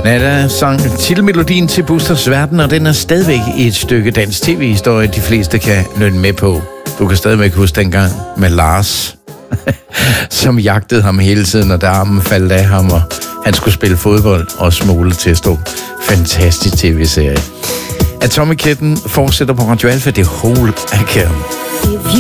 Nada sang titelmelodien til Busters Verden, og den er stadigvæk et stykke dansk tv-historie, de fleste kan nynne med på. Du kan stadigvæk huske dengang med Lars, som jagtede ham hele tiden, og der armen faldt af ham, og han skulle spille fodbold og smule til at stå. Fantastisk tv-serie. Atomic Kitten fortsætter på Radio Alpha, det whole account.